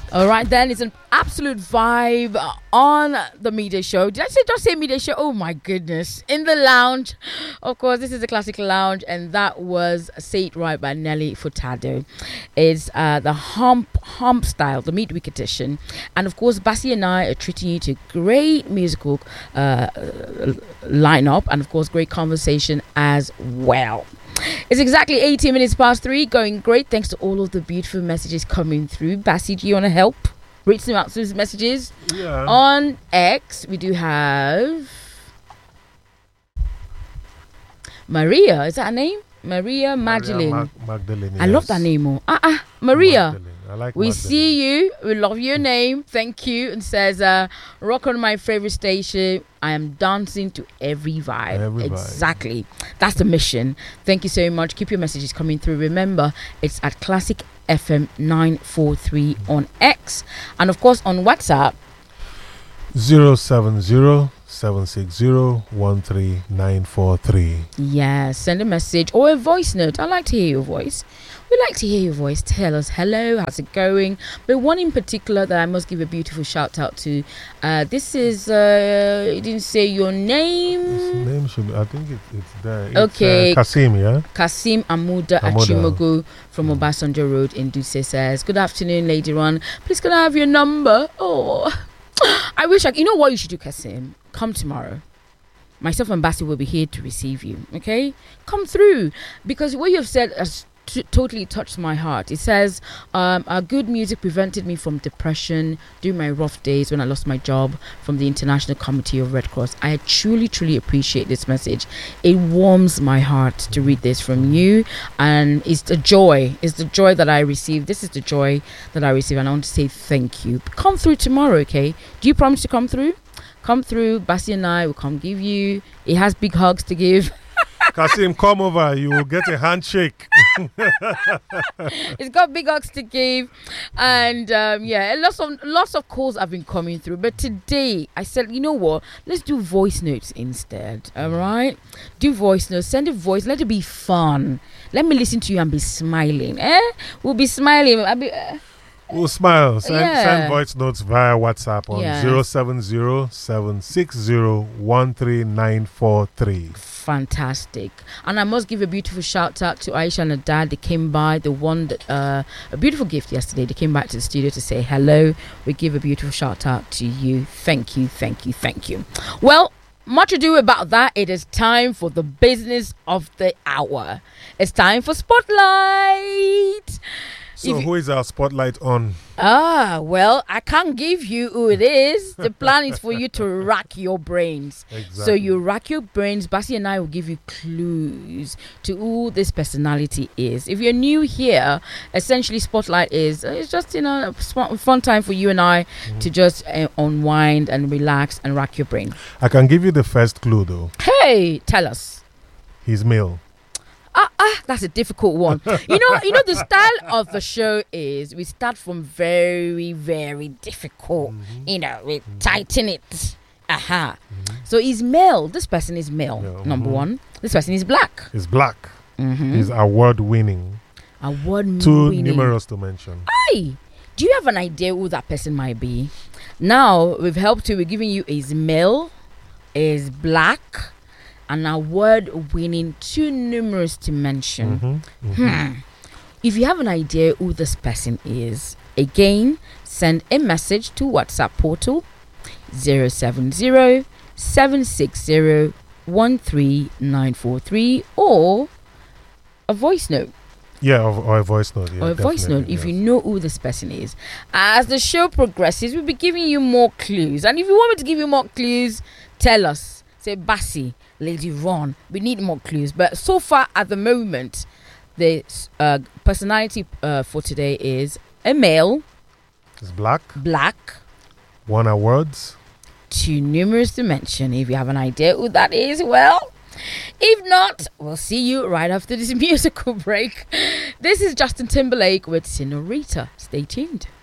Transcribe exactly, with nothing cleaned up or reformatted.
All right, then it's an absolute vibe on the Midday Show. Did I say just say Midday Show? Oh my goodness! In the lounge, of course. This is the classic lounge, and that was "Say It Right" by Nelly Furtado. It's uh, the hump hump style, the midweek edition, and of course, Bassi and I are treating you to great musical uh, lineup, and of course, great conversation as well. It's exactly eighteen minutes past three, going great. Thanks to all of the beautiful messages coming through. Bassi, do you want to help read some out those messages? Yeah. On X, we do have Maria. Is that her name? Maria Magdalene. Maria Mag- Magdalene. I yes. love that name more. Ah, uh-uh. Maria. Magdalene. I like We Magdalene. see you. We love your name. Thank you. And says, uh, rock on my favorite station. I am dancing to every vibe. Every vibe. Exactly. That's the mission. Thank you so much. Keep your messages coming through. Remember, it's at Classic F M nine four three on X. And of course, on WhatsApp. zero seven zero seven six zero one three nine four three. Yeah, send a message or a voice note. I like to hear your voice. We like to hear your voice. Tell us hello, how's it going? But one in particular that I must give a beautiful shout out to. Uh, this is, uh, you didn't say your name. His name should be, I think it, it's there. It's, Okay. Uh, Kasim, yeah? Kasim Amuda Amuda. Achimogo from Obasanjo Road in Duse says, good afternoon, Lady Ron. Please can I have your number? Oh, I wish I, you know what you should do, Kasim? Come tomorrow. Myself and Bassi will be here to receive you, okay? Come through. Because what you've said has t- totally touched my heart. It says, um, our good music prevented me from depression during my rough days when I lost my job from the International Committee of Red Cross. I truly, truly appreciate this message. It warms my heart to read this from you. And it's the joy. It's the joy that I receive. This is the joy that I receive. And I want to say thank you. Come through tomorrow, okay? Do you promise to come through? Come through. Bassi and I will come give you. It has big hugs to give. Kasim, come over. You will get a handshake. It's got big hugs to give, and um, yeah, lots of lots of calls have been coming through. But today, I said, you know what? Let's do voice notes instead. All right, do voice notes. Send a voice. Let it be fun. Let me listen to you and be smiling. Eh? We'll be smiling. I'll be. Uh, We'll smile. Send, Yeah. send voice notes via WhatsApp on Yes. zero seven zero seven six zero one three nine four three. Fantastic. And I must give a beautiful shout out to Aisha and her dad. They came by, the one that uh, a beautiful gift yesterday. They came back to the studio to say hello. We give a beautiful shout out to you. Thank you, thank you, thank you. Well, much ado about that. It is time for the business of the hour. It's time for Spotlight. So If you- who is our spotlight on? Ah, well, I can't give you who it is. The plan is for you to rack your brains. Exactly. So you rack your brains. Bassi and I will give you clues to who this personality is. If you're new here, essentially Spotlight is uh, it's just, you know, a sp- fun time for you and I Mm-hmm. to just uh, unwind and relax and rack your brain. I can give you the first clue though. Hey, tell us. He's male. Ah, ah, that's a difficult one. You know, you know, the style of the show is we start from very, very difficult. Mm-hmm. You know, we tighten it. Aha. So he's male. This person is male. Male, Number mhm. one. This person is black. He's black. Mm-hmm. He's award winning. Award Too winning. numerous to mention. Hi. Do you have an idea who that person might be? Now we've helped you. We're giving you is male, is black, an award winning, too numerous to mention. Mhm, mhm. Hmm. If you have an idea who this person is, again, send a message to WhatsApp portal zero seven zero seven six zero one three nine four three or a voice note. Yeah, or, or a voice note. Yeah, or a voice note definitely, if you yes. know who this person is. As the show progresses, we'll be giving you more clues. And if you want me to give you more clues, tell us. Say, Bassi, Lady Ron, we need more clues. But so far at the moment, the uh, personality uh, for today is a male, He's black. black, Won awards. too numerous to mention. If you have an idea who that is, well, if not, we'll see you right after this musical break. This is Justin Timberlake with Senorita. Stay tuned.